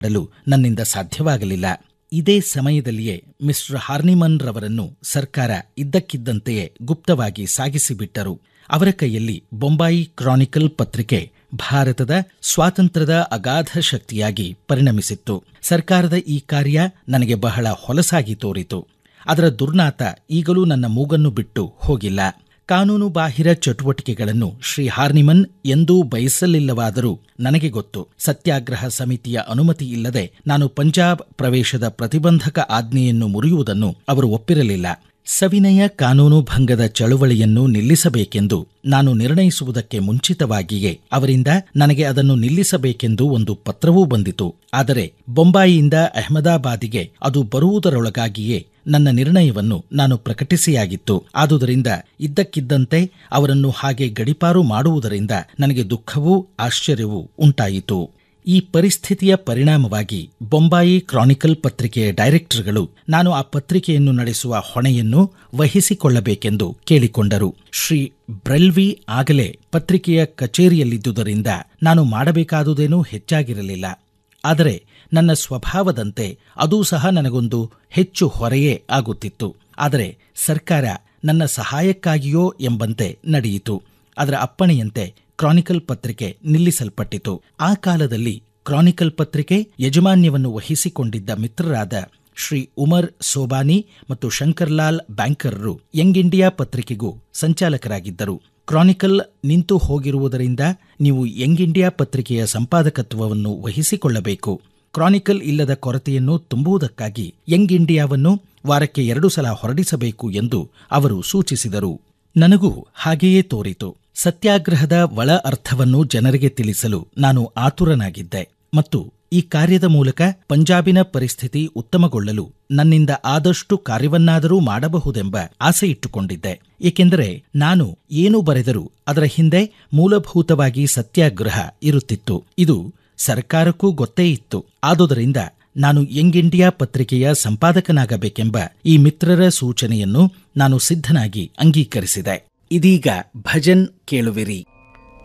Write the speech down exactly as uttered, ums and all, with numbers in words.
ಮಾಡಲು ನನ್ನಿಂದ ಸಾಧ್ಯವಾಗಲಿಲ್ಲ. ಇದೇ ಸಮಯದಲ್ಲಿಯೇ ಮಿಸ್ಟರ್ ಹಾರ್ನಿಮನ್ ರವರನ್ನು ಸರ್ಕಾರ ಇದ್ದಕ್ಕಿದ್ದಂತೆಯೇ ಗುಪ್ತವಾಗಿ ಸಾಗಿಸಿಬಿಟ್ಟರು. ಅವರ ಕೈಯಲ್ಲಿ ಬೊಂಬಾಯಿ ಕ್ರಾನಿಕಲ್ ಪತ್ರಿಕೆ ಭಾರತದ ಸ್ವಾತಂತ್ರ್ಯದ ಅಗಾಧ ಶಕ್ತಿಯಾಗಿ ಪರಿಣಮಿಸಿತ್ತು. ಸರ್ಕಾರದ ಈ ಕಾರ್ಯ ನನಗೆ ಬಹಳ ಹೊಲಸಾಗಿ ತೋರಿತು. ಅದರ ದುರ್ನಾತ ಈಗಲೂ ನನ್ನ ಮೂಗನ್ನು ಬಿಟ್ಟು ಹೋಗಿಲ್ಲ. ಕಾನೂನು ಬಾಹಿರ ಚಟುವಟಿಕೆಗಳನ್ನು ಶ್ರೀ ಹಾರ್ನಿಮನ್ ಎಂದೂ ಬಯಸಲಿಲ್ಲವಾದರೂ ನನಗೆ ಗೊತ್ತು. ಸತ್ಯಾಗ್ರಹ ಸಮಿತಿಯ ಅನುಮತಿ ಇಲ್ಲದೆ ನಾನು ಪಂಜಾಬ್ ಪ್ರವೇಶದ ಪ್ರತಿಬಂಧಕ ಆಜ್ಞೆಯನ್ನು ಮುರಿಯುವುದನ್ನು ಅವರು ಒಪ್ಪಿರಲಿಲ್ಲ. ಸವಿನಯ ಕಾನೂನು ಭಂಗದ ಚಳುವಳಿಯನ್ನು ನಿಲ್ಲಿಸಬೇಕೆಂದು ನಾನು ನಿರ್ಣಯಿಸುವುದಕ್ಕೆ ಮುಂಚಿತವಾಗಿಯೇ ಅವರಿಂದ ನನಗೆ ಅದನ್ನು ನಿಲ್ಲಿಸಬೇಕೆಂದು ಒಂದು ಪತ್ರವೂ ಬಂದಿತು. ಆದರೆ ಬೊಂಬಾಯಿಯಿಂದ ಅಹಮದಾಬಾದಿಗೆ ಅದು ಬರುವುದರೊಳಗಾಗಿಯೇ ನನ್ನ ನಿರ್ಣಯವನ್ನು ನಾನು ಪ್ರಕಟಿಸಿಯಾಗಿತ್ತು. ಆದುದರಿಂದ ಇದ್ದಕ್ಕಿದ್ದಂತೆ ಅವರನ್ನು ಹಾಗೆ ಗಡೀಪಾರು ಮಾಡುವುದರಿಂದ ನನಗೆ ದುಃಖವೂ ಆಶ್ಚರ್ಯವೂ ಉಂಟಾಯಿತು. ಈ ಪರಿಸ್ಥಿತಿಯ ಪರಿಣಾಮವಾಗಿ ಬೊಂಬಾಯಿ ಕ್ರಾನಿಕಲ್ ಪತ್ರಿಕೆಯ ಡೈರೆಕ್ಟರ್ಗಳು ನಾನು ಆ ಪತ್ರಿಕೆಯನ್ನು ನಡೆಸುವ ಹೊಣೆಯನ್ನು ವಹಿಸಿಕೊಳ್ಳಬೇಕೆಂದು ಕೇಳಿಕೊಂಡರು. ಶ್ರೀ ಬ್ರೆಲ್ವಿ ಆಗಲೇ ಪತ್ರಿಕೆಯ ಕಚೇರಿಯಲ್ಲಿದ್ದುದರಿಂದ ನಾನು ಮಾಡಬೇಕಾದುದೇನೂ ಹೆಚ್ಚಾಗಿರಲಿಲ್ಲ. ಆದರೆ ನನ್ನ ಸ್ವಭಾವದಂತೆ ಅದೂ ಸಹ ನನಗೊಂದು ಹೆಚ್ಚು ಹೊರೆಯೇ ಆಗುತ್ತಿತ್ತು. ಆದರೆ ಸರ್ಕಾರ ನನ್ನ ಸಹಾಯಕ್ಕಾಗಿಯೋ ಎಂಬಂತೆ ನಡೆಯಿತು. ಅದರ ಅಪ್ಪಣೆಯಂತೆ ಕ್ರಾನಿಕಲ್ ಪತ್ರಿಕೆ ನಿಲ್ಲಿಸಲ್ಪಟ್ಟಿತು. ಆ ಕಾಲದಲ್ಲಿ ಕ್ರಾನಿಕಲ್ ಪತ್ರಿಕೆ ಯಜಮಾನ್ಯವನ್ನು ವಹಿಸಿಕೊಂಡಿದ್ದ ಮಿತ್ರರಾದ ಶ್ರೀ ಉಮರ್ ಸೋಬಾನಿ ಮತ್ತು ಶಂಕರ್ಲಾಲ್ ಬ್ಯಾಂಕರ್ರು ಯಂಗ್ ಇಂಡಿಯಾ ಪತ್ರಿಕೆಗೂ ಸಂಚಾಲಕರಾಗಿದ್ದರು. ಕ್ರಾನಿಕಲ್ ನಿಂತು ಹೋಗಿರುವುದರಿಂದ ನೀವು ಯಂಗ್ ಇಂಡಿಯಾ ಪತ್ರಿಕೆಯ ಸಂಪಾದಕತ್ವವನ್ನು ವಹಿಸಿಕೊಳ್ಳಬೇಕು. ಕ್ರಾನಿಕಲ್ ಇಲ್ಲದ ಕೊರತೆಯನ್ನು ತುಂಬುವುದಕ್ಕಾಗಿ ಯಂಗ್ ಇಂಡಿಯಾವನ್ನು ವಾರಕ್ಕೆ ಎರಡು ಸಲ ಹೊರಡಿಸಬೇಕು ಎಂದು ಅವರು ಸೂಚಿಸಿದರು. ನನಗೂ ಹಾಗೆಯೇ ತೋರಿತು. ಸತ್ಯಾಗ್ರಹದ ಒಳ ಅರ್ಥವನ್ನು ಜನರಿಗೆ ತಿಳಿಸಲು ನಾನು ಆತುರನಾಗಿದ್ದೆ ಮತ್ತು ಈ ಕಾರ್ಯದ ಮೂಲಕ ಪಂಜಾಬಿನ ಪರಿಸ್ಥಿತಿ ಉತ್ತಮಗೊಳ್ಳಲು ನನ್ನಿಂದ ಆದಷ್ಟು ಕಾರ್ಯವನ್ನಾದರೂ ಮಾಡಬಹುದೆಂಬ ಆಸೆ ಇಟ್ಟುಕೊಂಡಿದ್ದೆ. ಏಕೆಂದರೆ ನಾನು ಏನು ಬರೆದರೂ ಅದರ ಹಿಂದೆ ಮೂಲಭೂತವಾಗಿ ಸತ್ಯಾಗ್ರಹ ಇರುತ್ತಿತ್ತು. ಇದು ಸರ್ಕಾರಕ್ಕೂ ಗೊತ್ತೇ ಇತ್ತು. ಆದುದರಿಂದ ನಾನು ಯಂಗ್ ಇಂಡಿಯಾ ಪತ್ರಿಕೆಯ ಸಂಪಾದಕನಾಗಬೇಕೆಂಬ ಈ ಮಿತ್ರರ ಸೂಚನೆಯನ್ನು ನಾನು ಸಿದ್ಧನಾಗಿ ಅಂಗೀಕರಿಸಿದೆ. ಇದೀಗ ಭಜನ್ ಕೇಳುವಿರಿ.